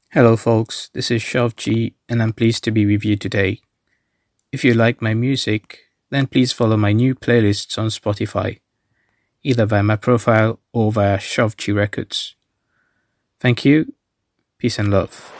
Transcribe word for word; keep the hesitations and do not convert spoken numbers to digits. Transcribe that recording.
Hello, folks. This is Shav G, and I'm pleased to be with you today. If you like my music, then please follow my new playlists on Spotify, either via my profile or via Shav G Records. Thank you. Peace and love.